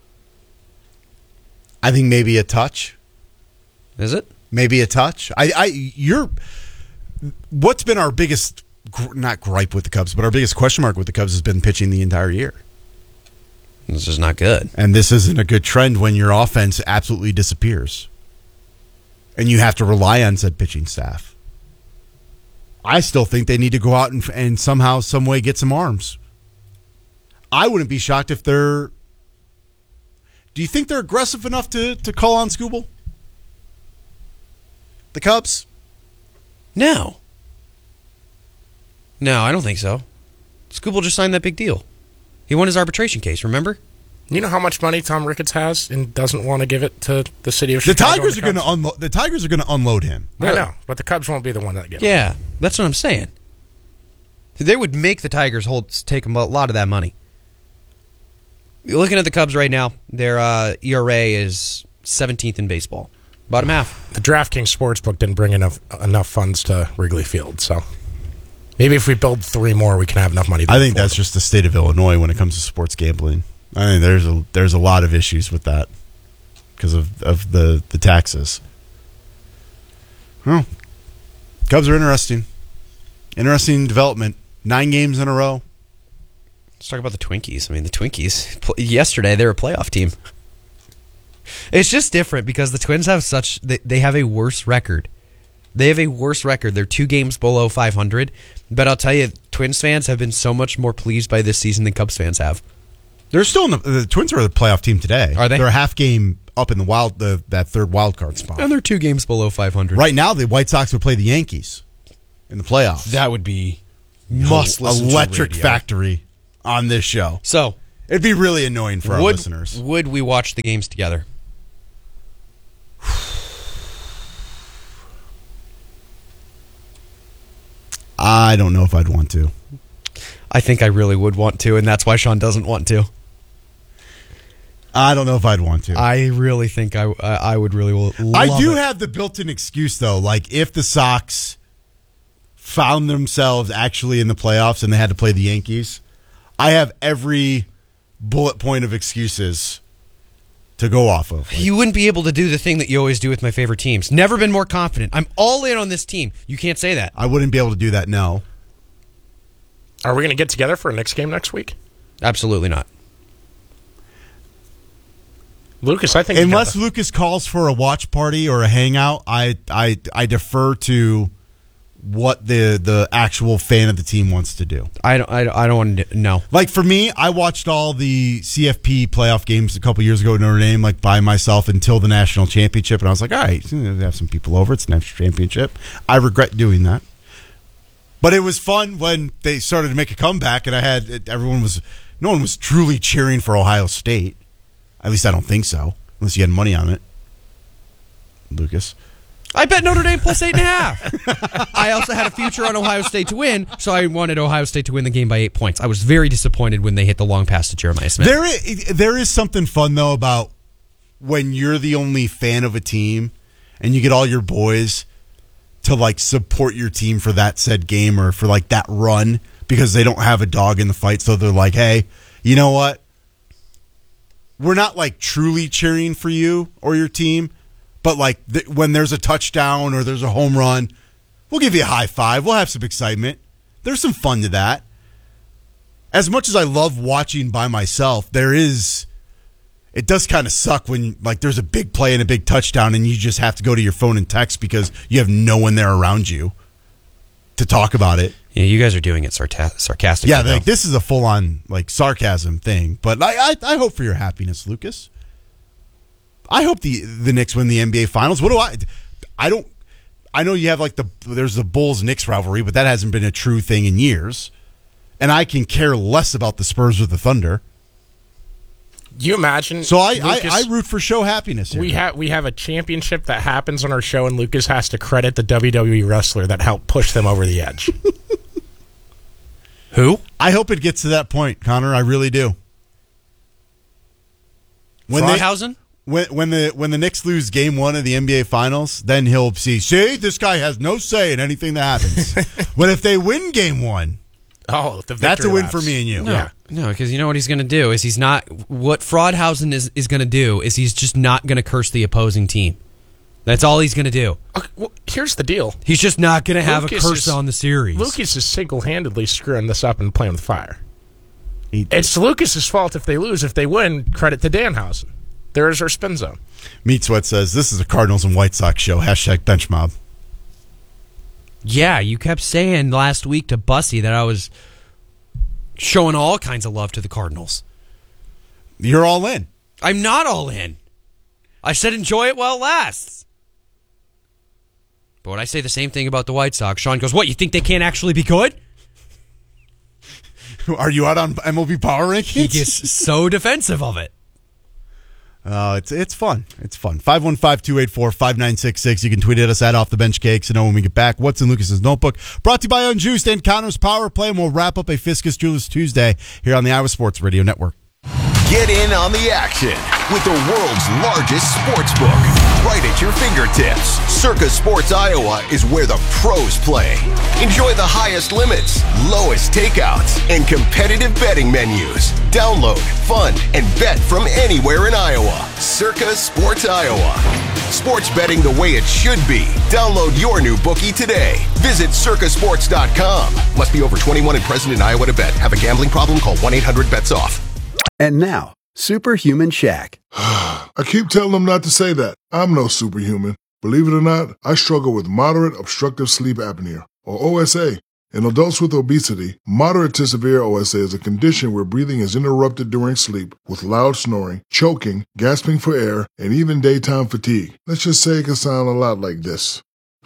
I think maybe a touch. Is it? Maybe a touch. I, I, you're. What's been our biggest, not gripe with the Cubs, but our biggest question mark with the Cubs has been pitching the entire year. This is not good. And this isn't a good trend when your offense absolutely disappears. And you have to rely on said pitching staff. I still think they need to go out and, and somehow, some way get some arms. I wouldn't be shocked if they're... Do you think they're aggressive enough to, to call on Skubal? The Cubs? No. No, I don't think so. Skubal just signed that big deal. He won his arbitration case, remember? You know how much money Tom Ricketts has and doesn't want to give it to the city of Chicago? The Tigers are going to unload. The Tigers are going to unload him. I know, but the Cubs won't be the one that gets. Yeah, it. That's what I'm saying. They would make the Tigers hold take a lot of that money. You're looking at the Cubs right now. Their uh, E R A is seventeenth in baseball, bottom half. The DraftKings Sportsbook didn't bring enough enough funds to Wrigley Field, so maybe if we build three more, we can have enough money. To I think that's them. Just the state of Illinois when it comes to sports gambling. I mean, there's a there's a lot of issues with that because of of the the taxes. Well, Cubs are interesting, interesting development. Nine games in a row. Let's talk about the Twinkies. I mean, the Twinkies yesterday they were a playoff team. It's just different because the Twins have such they, they have a worse record. They have a worse record. They're two games below five hundred. But I'll tell you, Twins fans have been so much more pleased by this season than Cubs fans have. They're still in the, the Twins are the playoff team today. Are they? They're a half game up in the wild the that third wild card spot. And they're two games below five hundred. Right now, the White Sox would play the Yankees in the playoffs. That would be must listen electric to radio. factory on this show. So it'd be really annoying for our would, listeners. Would we watch the games together? I don't know if I'd want to. I think I really would want to, and that's why Sean doesn't want to. I don't know if I'd want to. I really think I I would really love I do it. have the built-in excuse, though. Like, if the Sox found themselves actually in the playoffs and they had to play the Yankees, I have every bullet point of excuses to go off of. Like, you wouldn't be able to do the thing that you always do with my favorite teams. Never been more confident. I'm all in on this team. You can't say that. I wouldn't be able to do that, no. Are we going to get together for a Knicks game next week? Absolutely not. Lucas, I think unless you gotta... Lucas calls for a watch party or a hangout, I I I defer to what the the actual fan of the team wants to do. I don't I don't, I don't want to know. Like for me, I watched all the C F P playoff games a couple years ago at Notre Dame, like by myself until the national championship, and I was like, all right, have some people over. It's the national championship. I regret doing that. But it was fun when they started to make a comeback, and I had everyone was no one was truly cheering for Ohio State. At least I don't think so, unless you had money on it, Lucas. I bet Notre Dame plus eight and a half. I also had a future on Ohio State to win, so I wanted Ohio State to win the game by eight points. I was very disappointed when they hit the long pass to Jeremiah Smith. There is, there is something fun though about when you're the only fan of a team, and you get all your boys to like support your team for that said game or for like that run because they don't have a dog in the fight. So they're like, hey, you know what? We're not like truly cheering for you or your team, but like th- when there's a touchdown or there's a home run, we'll give you a high five. We'll have some excitement. There's some fun to that. As much as I love watching by myself, there is, it does kind of suck when like there's a big play and a big touchdown and you just have to go to your phone and text because you have no one there around you to talk about it. Yeah, you guys are doing it sarta- sarcastically. Yeah, like, this is a full-on like sarcasm thing. But I, I, I hope for your happiness, Lucas. I hope the the Knicks win the N B A Finals. What do I? I don't. I know you have like the there's the Bulls Knicks rivalry, but that hasn't been a true thing in years. And I can care less about the Spurs or the Thunder. You imagine? So I, Lucas, I, I root for show happiness here. We have we have a championship that happens on our show, and Lucas has to credit the W W E wrestler that helped push them over the edge. Who? I hope it gets to that point, Connor. I really do. When Fraudhausen? They, when when the when the Knicks lose Game One of the N B A Finals, then he'll see. See, this guy has no say in anything that happens. But if they win Game One, oh, the that's a win laps. for me and you. No, yeah, no, because you know what he's going to do is he's not. What Fraudhausen is is going to do is he's just not going to curse the opposing team. That's all he's going to do. Okay, well, here's the deal. He's just not going to have Lucas a curse is, on the series. Lucas is single-handedly screwing this up and playing with fire. He, it's Lucas's fault if they lose. If they win, credit to Danhausen. There is our spin zone. Meat Sweat says, this is a Cardinals and White Sox show. Hashtag bench mob. Yeah, you kept saying last week to Bussy that I was showing all kinds of love to the Cardinals. You're all in. I'm not all in. I said enjoy it while it lasts. But when I say the same thing about the White Sox, Sean goes, what, you think they can't actually be good? Are you out on M L B Power Rankings? He gets so defensive of it. Uh, it's it's fun. It's fun. five one five, two eight four, five nine six six. You can tweet at us at Off the Bench Cakes to know when we get back. What's in Lucas's notebook? Brought to you by Unjuiced and Connor's Power Play, and we'll wrap up a Fiscus Jewelers Tuesday here on the Iowa Sports Radio Network. Get in on the action with the world's largest sports book right at your fingertips. Circa Sports Iowa is where the pros play. Enjoy the highest limits, lowest takeouts, and competitive betting menus. Download, fund, and bet from anywhere in Iowa. Circa Sports Iowa. Sports betting the way it should be. Download your new bookie today. Visit circa sports dot com. Must be over twenty-one and present in Iowa to bet. Have a gambling problem? Call one eight hundred bets off. And now, Superhuman Shaq. I keep telling them not to say that. I'm no superhuman. Believe it or not, I struggle with moderate obstructive sleep apnea, or O S A. In adults with obesity, moderate to severe O S A is a condition where breathing is interrupted during sleep with loud snoring, choking, gasping for air, and even daytime fatigue. Let's just say it can sound a lot like this.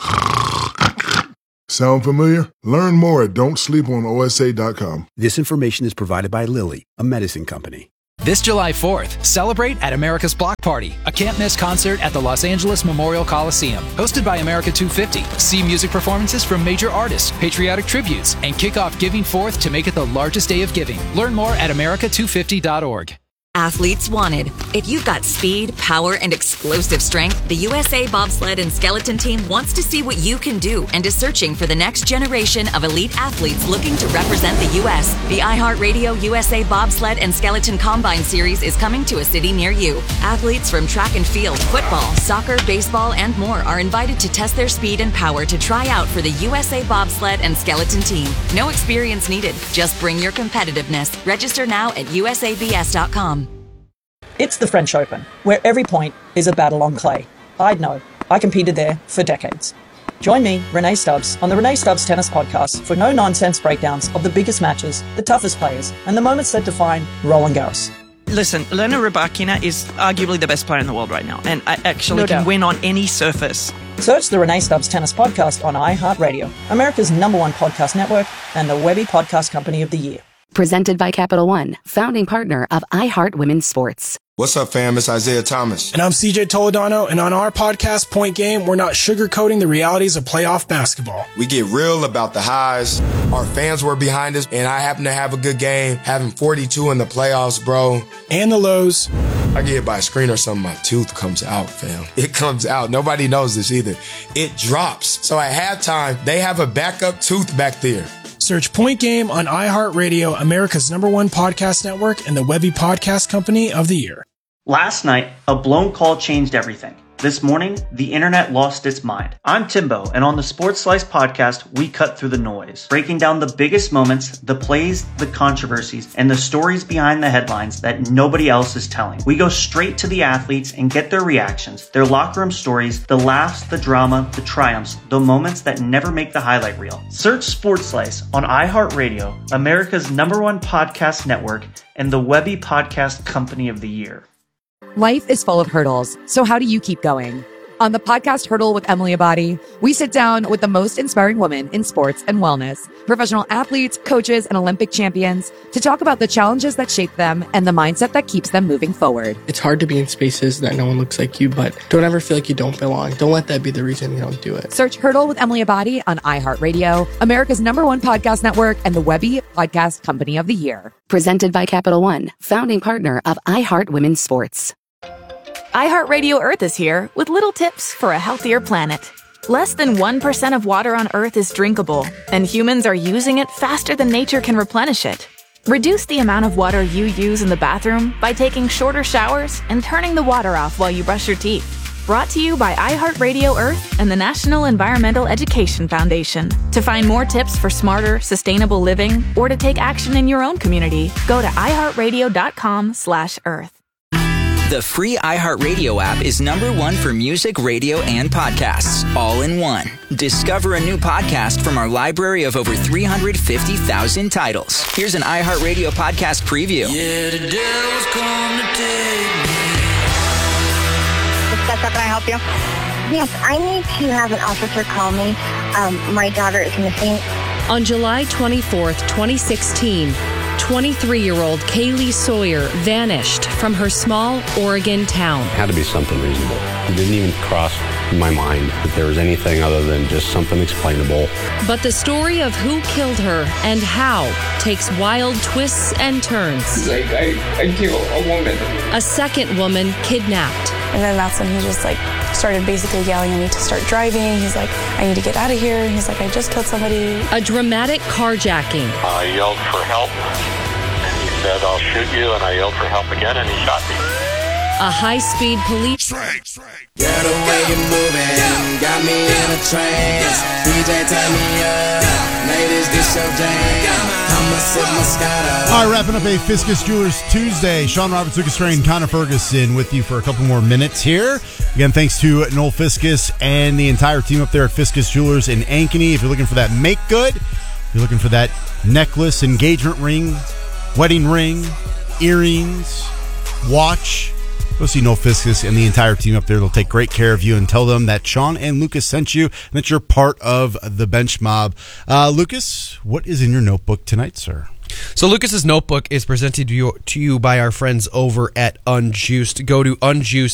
Sound familiar? Learn more at don't sleep on O S A dot com. This information is provided by Lilly, a medicine company. This July fourth, celebrate at America's Block Party, a can't-miss concert at the Los Angeles Memorial Coliseum. Hosted by America two fifty. See music performances from major artists, patriotic tributes, and kick off Giving Fourth to make it the largest day of giving. Learn more at America two fifty dot org. Athletes wanted. If you've got speed, power, and explosive strength, the U S A Bobsled and Skeleton Team wants to see what you can do and is searching for the next generation of elite athletes looking to represent the U S The iHeartRadio U S A Bobsled and Skeleton Combine Series is coming to a city near you. Athletes from track and field, football, soccer, baseball, and more are invited to test their speed and power to try out for the U S A Bobsled and Skeleton Team. No experience needed. Just bring your competitiveness. Register now at U S A B S dot com. It's the French Open, where every point is a battle on clay. I'd know. I competed there for decades. Join me, Renee Stubbs, on the Renee Stubbs Tennis Podcast for no-nonsense breakdowns of the biggest matches, the toughest players, and the moments that define Roland Garros. Listen, Elena Rybakina is arguably the best player in the world right now, and I actually No can doubt. win on any surface. Search the Renee Stubbs Tennis Podcast on iHeartRadio, America's number one podcast network, and the Webby Podcast Company of the Year. Presented by Capital One, founding partner of iHeart Women's Sports. What's up, fam? It's Isaiah Thomas. And I'm C J Toledano, and on our podcast, Point Game, we're not sugarcoating the realities of playoff basketball. We get real about the highs. Our fans were behind us, and I happen to have a good game, having forty-two in the playoffs, bro. And the lows. I get hit by a screen or something, my tooth comes out, fam. It comes out. Nobody knows this either. It drops. So at halftime, they have a backup tooth back there. Search Point Game on iHeartRadio, America's number one podcast network, and the Webby Podcast Company of the Year. Last night, a blown call changed everything. This morning, the internet lost its mind. I'm Timbo, and on the Sports Slice podcast, we cut through the noise, breaking down the biggest moments, the plays, the controversies, and the stories behind the headlines that nobody else is telling. We go straight to the athletes and get their reactions, their locker room stories, the laughs, the drama, the triumphs, the moments that never make the highlight reel. Search Sports Slice on iHeartRadio, America's number one podcast network, and the Webby Podcast Company of the Year. Life is full of hurdles, so how do you keep going? On the podcast Hurdle with Emily Abadi, we sit down with the most inspiring women in sports and wellness, professional athletes, coaches, and Olympic champions to talk about the challenges that shape them and the mindset that keeps them moving forward. It's hard to be in spaces that no one looks like you, but don't ever feel like you don't belong. Don't let that be the reason you don't do it. Search Hurdle with Emily Abadi on iHeartRadio, America's number one podcast network, and the Webby Podcast Company of the Year. Presented by Capital One, founding partner of iHeart Women's Sports. iHeartRadio Earth is here with little tips for a healthier planet. Less than one percent of water on Earth is drinkable, and humans are using it faster than nature can replenish it. Reduce the amount of water you use in the bathroom by taking shorter showers and turning the water off while you brush your teeth. Brought to you by iHeartRadio Earth and the National Environmental Education Foundation. To find more tips for smarter, sustainable living, or to take action in your own community, go to iHeartRadio.com slash Earth. The free iHeartRadio app is number one for music, radio, and podcasts, all in one. Discover a new podcast from our library of over three hundred fifty thousand titles. Here's an iHeartRadio podcast preview. Yeah, the devil's come to take me. Can I help you? Yes, I need to have an officer call me. Um, my daughter is missing. On July twenty-fourth, twenty sixteen, twenty-three-year-old Kaylee Sawyer vanished from her small Oregon town. It had to be something reasonable. It didn't even cross my mind that there was anything other than just something explainable. But the story of who killed her and how takes wild twists and turns. Like, I, I killed a woman. A second woman kidnapped. And then that's when he just like started basically yelling at me to start driving. He's like, I need to get out of here. He's like, I just killed somebody. A dramatic carjacking. I yelled for help, and he said, I'll shoot you, and I yelled for help again, and he shot me. A high-speed police... Straight, straight. Get away and moving, got me in a trance. D J, turn me up, ladies, this your jam. I'ma sip Moscato. All right, wrapping up a Fiscus Jewelers Tuesday. Sean Roberts, Lucas Strain, Connor Ferguson with you for a couple more minutes here. Again, thanks to Noel Fiscus and the entire team up there at Fiscus Jewelers in Ankeny. If you're looking for that make good, You're looking for that necklace, engagement ring, wedding ring, earrings, watch. Go see No Fiscus and the entire team up there. They'll take great care of you and tell them that Sean and Lucas sent you and that you're part of the Bench Mob. Uh, Lucas, what is in your notebook tonight, sir? So Lucas's notebook is presented to you, to you by our friends over at Unjuiced. Go to unjuiced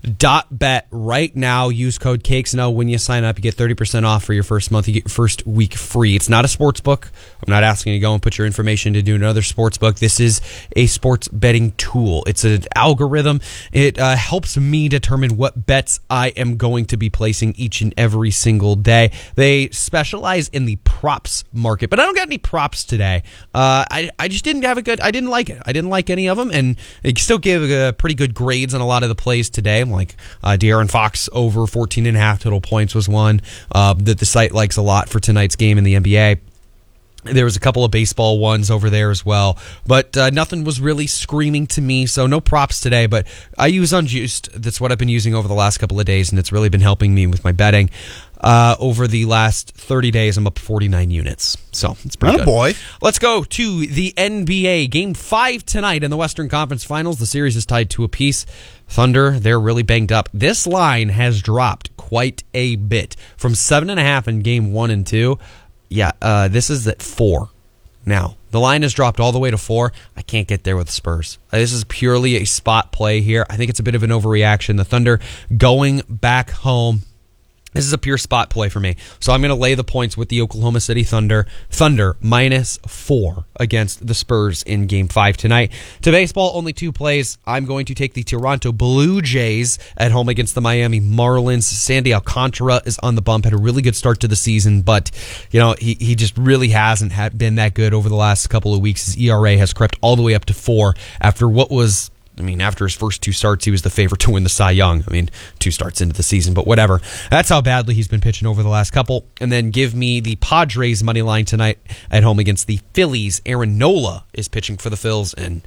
dot bet right now. Use code CakesNo when you sign up. You get thirty percent off for your first month. You get your first week free. It's not a sports book. I'm not asking you to go and put your information to do another sports book. This is a sports betting tool. It's an algorithm. It uh, helps me determine what bets I am going to be placing each and every single day. They specialize in the props market, but I don't got any props today. Uh, I, I just didn't have a good, I didn't like it. I didn't like any of them, and they still give uh, pretty good grades on a lot of the plays today. Like uh, De'Aaron Fox over fourteen and a half total points was one uh, that the site likes a lot for tonight's game in the N B A. There was a couple of baseball ones over there as well, but uh, nothing was really screaming to me, so no props today, but I use Unjuiced. That's what I've been using over the last couple of days, and it's really been helping me with my betting. Uh, over the last thirty days, I'm up forty-nine units, so it's pretty Not good. a boy. Let's go to the N B A. Game five tonight in the Western Conference Finals. The series is tied to apiece. Thunder, they're really banged up. This line has dropped quite a bit from seven and a half in game one and two. Yeah, uh, this is at four now. The line has dropped all the way to four. I can't get there with the Spurs. Uh, this is purely a spot play here. I think it's a bit of an overreaction. The Thunder going back home. This is a pure spot play for me. So I'm going to lay the points with the Oklahoma City Thunder. Thunder minus four against the Spurs in game five tonight. To baseball, only two plays. I'm going to take the Toronto Blue Jays at home against the Miami Marlins. Sandy Alcantara is on the bump. Had a really good start to the season, but you know he, he just really hasn't had been that good over the last couple of weeks. His E R A has crept all the way up to four after what was... I mean, after his first two starts, he was the favorite to win the Cy Young. I mean, two starts into the season, but whatever. That's how badly he's been pitching over the last couple. And then give me the Padres money line tonight at home against the Phillies. Aaron Nola is pitching for the Phils, and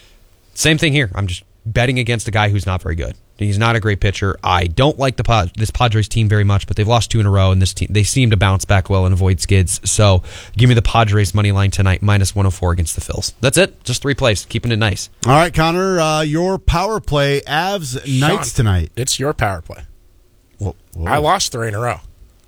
same thing here. I'm just betting against a guy who's not very good. He's not a great pitcher. I don't like the Pod, this Padres team very much, but they've lost two in a row, and this team they seem to bounce back well and avoid skids. So give me the Padres money line tonight, minus one oh four against the Phils. That's it. Just three plays, keeping it nice. All right, Connor, uh, your power play, Avs Knights tonight. It's your power play. Whoa, whoa. I lost three in a row.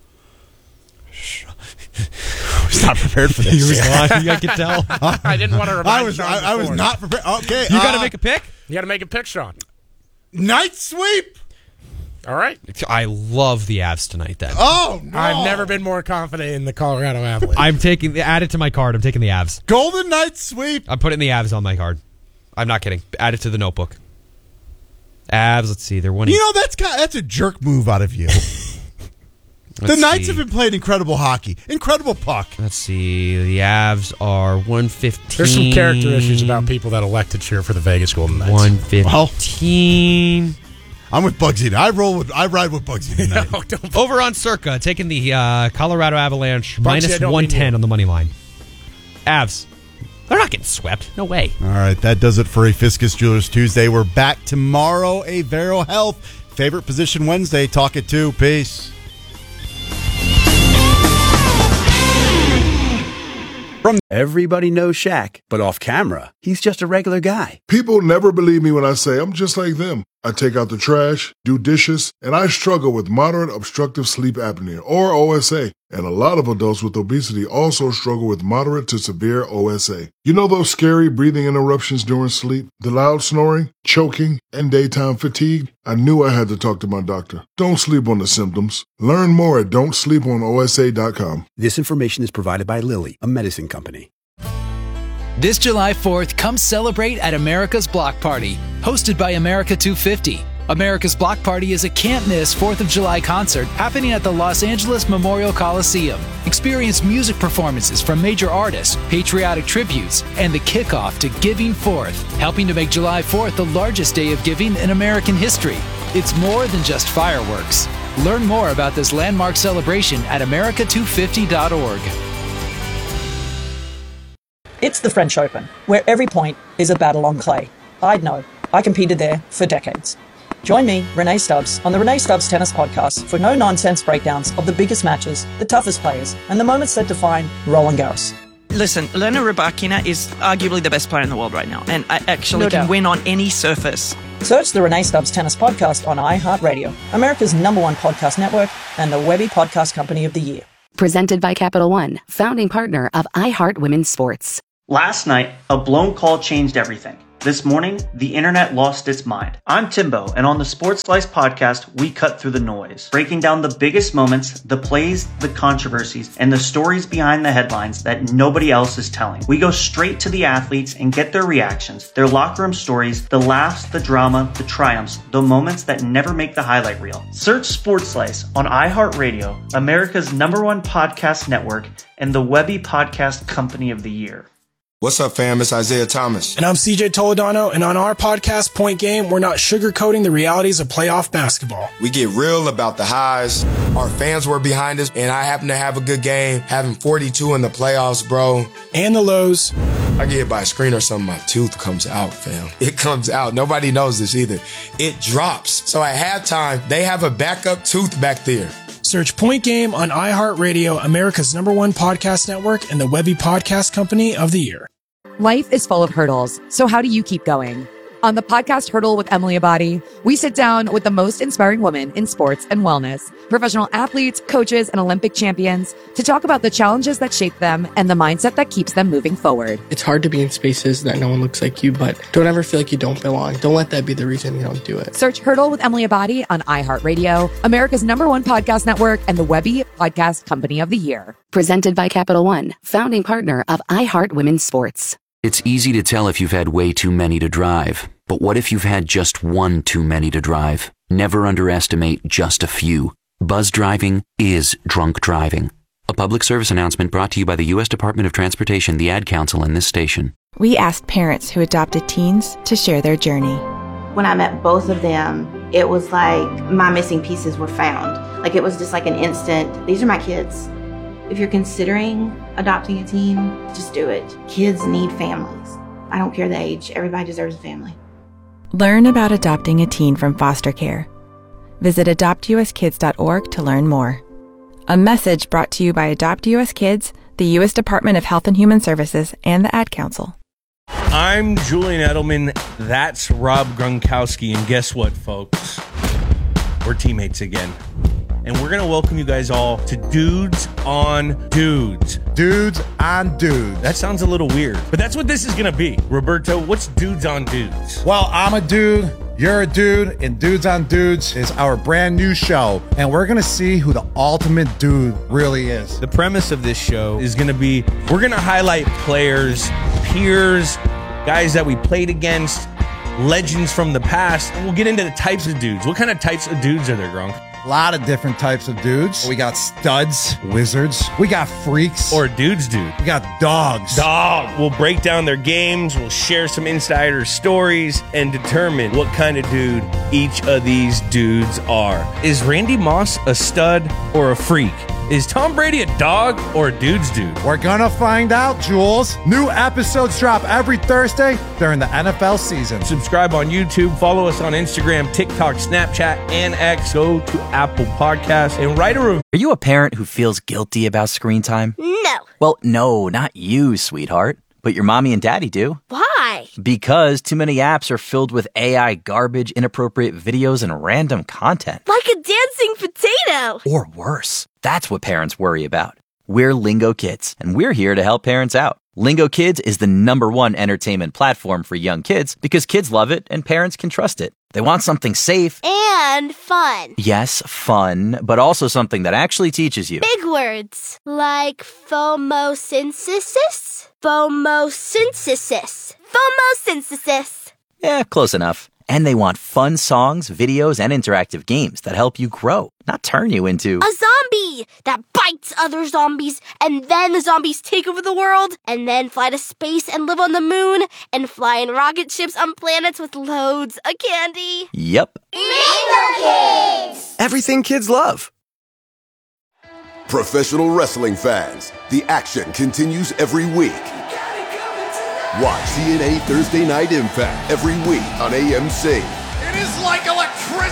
I was not prepared for this. He was lying. I could tell. I didn't want to remind I was, Sean I, I was before. not prepared. Okay, You got to uh, make a pick? You got to make a pick, Sean. Night sweep. All right. I love the Avs tonight, then. Oh, no. I've never been more confident in the Colorado Avalanche. I'm taking, add it to my card. I'm taking the Avs. Golden Knight sweep. I'm putting the Avs on my card. I'm not kidding. Add it to the notebook. Avs, let's see. They're winning. You know, that's kind of, that's a jerk move out of you. The Knights see. have been playing incredible hockey. Incredible puck. Let's see. The Avs are one fifteen. There's some character issues about people that elect to cheer for the Vegas Golden Knights. one fifteen. I'm with Bugsy. I roll with. I ride with Bugsy tonight. No, don't- Over on Circa, taking the uh, Colorado Avalanche Bugsy, I minus don't one mean ten you. on the money line. Avs. They're not getting swept. No way. All right, that does it for a Fiscus Jewelers Tuesday. We're back tomorrow. A Vero Health favorite position Wednesday. Talk it too. Peace. From everybody knows Shaq, but off camera, he's just a regular guy. People never believe me when I say I'm just like them. I take out the trash, do dishes, and I struggle with moderate obstructive sleep apnea, or O S A. And a lot of adults with obesity also struggle with moderate to severe O S A. You know those scary breathing interruptions during sleep, the loud snoring, choking, and daytime fatigue? I knew I had to talk to my doctor. Don't sleep on the symptoms. Learn more at don't sleep on O S A dot com. This information is provided by Lilly, a medicine company. This July fourth, come celebrate at America's Block Party, hosted by America two fifty. America's Block Party is a can't-miss fourth of July concert happening at the Los Angeles Memorial Coliseum. Experience music performances from major artists, patriotic tributes, and the kickoff to Giving Fourth, helping to make July fourth the largest day of giving in American history. It's more than just fireworks. Learn more about this landmark celebration at america two fifty dot org. It's the French Open, where every point is a battle on clay. I'd know. I competed there for decades. Join me, Renee Stubbs, on the Renee Stubbs Tennis Podcast for no-nonsense breakdowns of the biggest matches, the toughest players, and the moments that define Roland Garros. Listen, Elena Rybakina is arguably the best player in the world right now, and I actually No can doubt. win on any surface. Search the Renee Stubbs Tennis Podcast on iHeartRadio, America's number one podcast network, and the Webby Podcast Company of the Year. Presented by Capital One, founding partner of iHeart Women's Sports. Last night, a blown call changed everything. This morning, the internet lost its mind. I'm Timbo, and on the Sports Slice podcast, we cut through the noise, breaking down the biggest moments, the plays, the controversies, and the stories behind the headlines that nobody else is telling. We go straight to the athletes and get their reactions, their locker room stories, the laughs, the drama, the triumphs, the moments that never make the highlight reel. Search Sports Slice on iHeartRadio, America's number one podcast network, and the Webby Podcast Company of the Year. What's up, fam? It's Isaiah Thomas. And I'm C J Toledano, and on our podcast, Point Game, we're not sugarcoating the realities of playoff basketball. We get real about the highs. Our fans were behind us, and I happen to have a good game, having forty-two in the playoffs, bro. And the lows. I get hit by a screen or something, my tooth comes out, fam. It comes out. Nobody knows this either. It drops. So at halftime, they have a backup tooth back there. Search Point Game on iHeartRadio, America's number one podcast network, and the Webby Podcast Company of the Year. Life is full of hurdles, so how do you keep going? On the podcast Hurdle with Emily Abadi, we sit down with the most inspiring women in sports and wellness, professional athletes, coaches, and Olympic champions to talk about the challenges that shape them and the mindset that keeps them moving forward. It's hard to be in spaces that no one looks like you, but don't ever feel like you don't belong. Don't let that be the reason you don't do it. Search Hurdle with Emily Abadi on iHeartRadio, America's number one podcast network, and the Webby Podcast Company of the Year. Presented by Capital One, founding partner of iHeart Women's Sports. It's easy to tell if you've had way too many to drive. But what if you've had just one too many to drive? Never underestimate just a few. Buzz driving is drunk driving. A public service announcement brought to you by the U S Department of Transportation, the Ad Council, and this station. We asked parents who adopted teens to share their journey. When I met both of them, it was like my missing pieces were found. Like it was just like an instant, these are my kids. If you're considering adopting a teen, just do it. Kids need families. I don't care the age. Everybody deserves a family. Learn about adopting a teen from foster care. Visit adopt u s kids dot org to learn more. A message brought to you by Adopt U S Kids, the U S Department of Health and Human Services, and the Ad Council. I'm Julian Edelman. That's Rob Gronkowski. And guess what, folks? We're teammates again. And we're going to welcome you guys all to Dudes on Dudes. Dudes on Dudes. That sounds a little weird, but that's what this is going to be. Roberto, what's Dudes on Dudes? Well, I'm a dude, you're a dude, and Dudes on Dudes is our brand new show, and we're going to see who the ultimate dude really is. The premise of this show is going to be, we're going to highlight players, peers, guys that we played against, legends from the past, and we'll get into the types of dudes. What kind of types of dudes are there, Gronk? A lot of different types of dudes. We got studs, wizards. We got freaks. Or dudes dude. We got dogs. Dog. We'll break down their games. We'll share some insider stories and determine what kind of dude each of these dudes are. Is Randy Moss a stud or a freak? Is Tom Brady a dog or a dude's dude? We're gonna find out, Jules. New episodes drop every Thursday during the N F L season. Subscribe on YouTube, follow us on Instagram, TikTok, Snapchat, and X. Go to Apple Podcasts and write a review. Are you a parent who feels guilty about screen time? No. Well, no, not you, sweetheart. But your mommy and daddy do. Why? Because too many apps are filled with A I garbage, inappropriate videos, and random content. Like a dancing potato. Or worse. That's what parents worry about. We're Lingo Kids, and we're here to help parents out. Lingo Kids is the number one entertainment platform for young kids because kids love it and parents can trust it. They want something safe. And fun. Yes, fun, but also something that actually teaches you. Big words. Like phomosynthesis? Phomosynthesis. Phomosynthesis. Yeah, close enough. And they want fun songs, videos, and interactive games that help you grow, not turn you into a zombie that bites other zombies, and then the zombies take over the world, and then fly to space and live on the moon, and fly in rocket ships on planets with loads of candy. Yep. Lingo Kids! Everything kids love. Professional wrestling fans, the action continues every week. Watch T N A Thursday Night Impact every week on A M C. It is like electricity.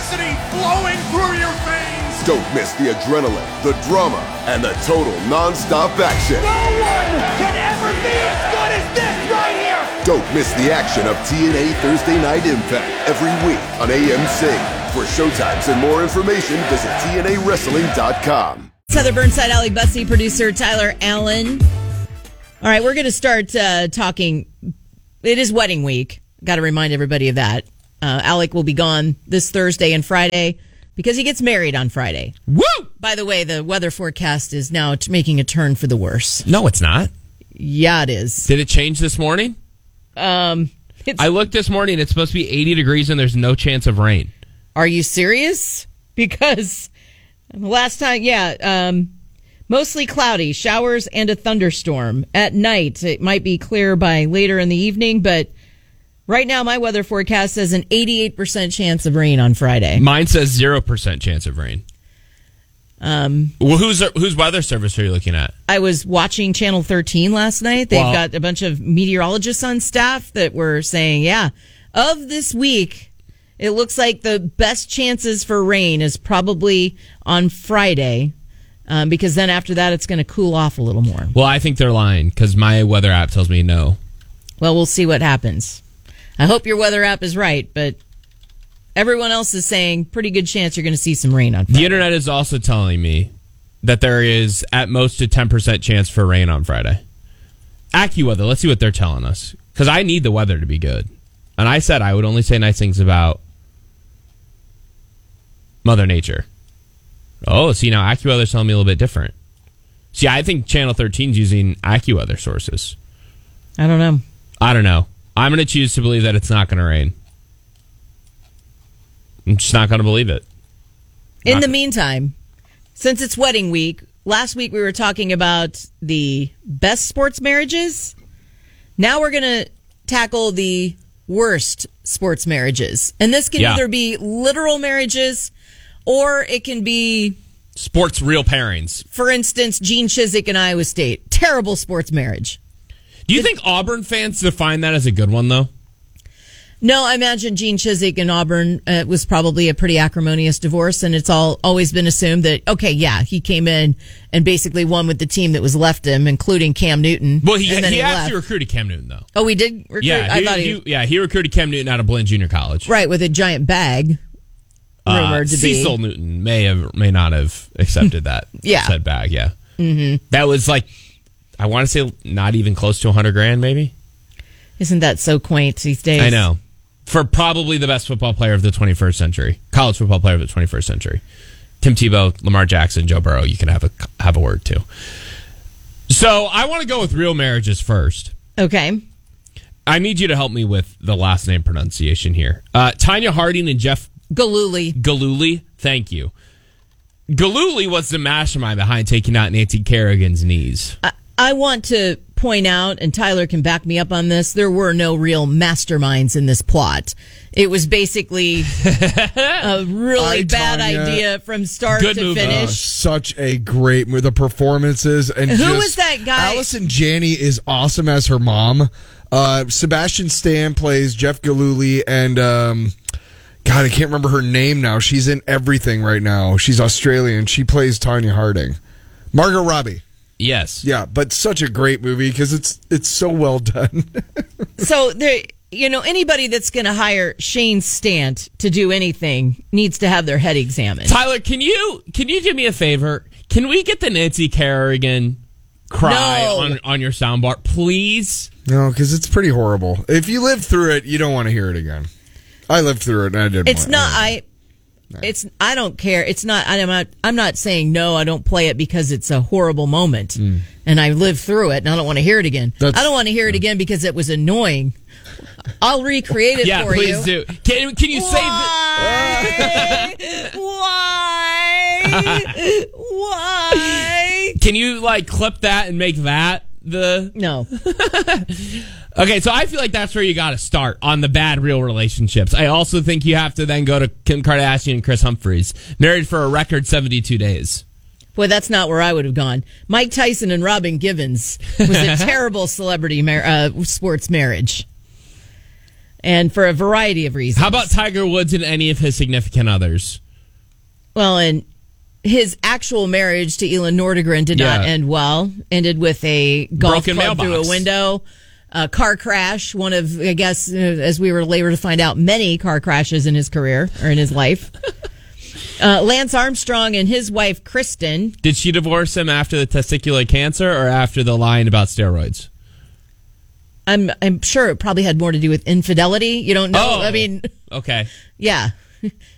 flowing through your veins. Don't miss the adrenaline, the drama, and the total non-stop action. No one can ever be as good as this right here. Don't miss the action of T N A Thursday Night Impact every week on A M C. For showtimes and more information, visit T N A wrestling dot com. Heather Burnside, Alec Bussey, producer Tyler Allen. All right, we're going to start uh, talking. It is wedding week. Got to remind everybody of that. Uh, Alec will be gone this Thursday and Friday because he gets married on Friday. Woo! By the way, the weather forecast is now t- making a turn for the worse. No, it's not. Yeah, it is. Did it change this morning? Um, it's, I looked this morning. It's supposed to be eighty degrees and there's no chance of rain. Are you serious? Because last time, yeah, um, mostly cloudy, showers and a thunderstorm. At night, it might be clear by later in the evening, but right now my weather forecast says an eighty-eight percent chance of rain on Friday. Mine says zero percent chance of rain. Um, well, whose whose weather service are you looking at? I was watching Channel thirteen last night. They've Well- got a bunch of meteorologists on staff that were saying, yeah, of this week, it looks like the best chances for rain is probably on Friday, um, because then after that, it's going to cool off a little more. Well, I think they're lying because my weather app tells me no. Well, we'll see what happens. I hope your weather app is right, but everyone else is saying pretty good chance you're going to see some rain on Friday. The internet is also telling me that there is at most a ten percent chance for rain on Friday. AccuWeather, let's see what they're telling us. Because I need the weather to be good. And I said I would only say nice things about Mother Nature. Oh, see, now AccuWeather's telling me a little bit different. See, I think Channel thirteen's using AccuWeather sources. I don't know. I don't know. I'm going to choose to believe that it's not going to rain. I'm just not going to believe it. In Not the gonna- meantime, since it's wedding week, last week we were talking about the best sports marriages. Now we're going to tackle the worst sports marriages. And this can Yeah. either be literal marriages or it can be, Sports real pairings. for instance, Gene Chizik and Iowa State. Terrible sports marriage. Do you think Auburn fans define that as a good one, though? No, I imagine Gene Chizik and Auburn uh, was probably a pretty acrimonious divorce, and it's all always been assumed that, okay, yeah, he came in and basically won with the team that was left him, including Cam Newton. Well, he, and then he, he actually left. recruited Cam Newton, though. Oh, we did recruit? Yeah, I he, thought he, he- yeah, he recruited Cam Newton out of Blaine Junior College. right, with a giant bag, rumored Uh, to be. Cecil Newton may have, may not have accepted that Yeah. said bag. Yeah, Mm-hmm. that was like, I want to say not even close to a hundred grand, maybe. Isn't that so quaint these days? I know. For probably the best football player of the twenty-first century, college football player of the twenty-first century, Tim Tebow, Lamar Jackson, Joe Burrow. You can have a have a word too. So I want to go with real marriages first. Okay. I need you to help me with the last name pronunciation here. Uh, Tanya Harding and Jeff Gillooly. Gillooly. Thank you. Gillooly was the mastermind behind taking out Nancy Kerrigan's knees. I, I want to point out, and Tyler can back me up on this, there were no real masterminds in this plot. It was basically a really I, bad Tanya, idea from start to Uh, finish. such a great movie. The performances and Who just, was that guy? Allison Janney is awesome as her mom. Uh, Sebastian Stan plays Jeff Gillooly, and um, God, I can't remember her name now. She's in everything right now. She's Australian. She plays Tanya Harding. Margot Robbie. Yes. Yeah, but such a great movie because it's it's so well done. So there, you know, anybody that's going to hire Shane Stant to do anything needs to have their head examined. Tyler, can you can you do me a favor? Can we get the Nancy Kerrigan cry No. on on your soundbar, please? No, because it's pretty horrible. If you lived through it, you don't want to hear it again. I lived through it, and I didn't. It's want not. I. It's. I don't care. It's not. I'm not. I'm not saying no. I don't play it because it's a horrible moment, and I lived through it, and I don't want to hear it again. That's- I don't want to hear it again because it was annoying. I'll recreate it Yeah, for you. please do. Can can you Why? save Why? Why? Can you like clip that and make that the no? Okay, so I feel like that's where you got to start on the bad real relationships. I also think you have to then go to Kim Kardashian and Chris Humphries, married for a record seventy-two days. Boy, that's not where I would have gone. Mike Tyson and Robin Givens was a terrible celebrity mar- uh, sports marriage. And for a variety of reasons. How about Tiger Woods and any of his significant others? Well, and his actual marriage to Elin Nordegren did Yeah. not end well. Ended with a golf Broken club through mailbox. a window. A car crash. One of, I guess, uh, as we were later to find out, many car crashes in his career or in his life. uh, Lance Armstrong and his wife, Kristen. Did she divorce him after the testicular cancer or after the lying about steroids? I'm I'm sure it probably had more to do with infidelity. You don't know. Oh. I mean, Okay. yeah.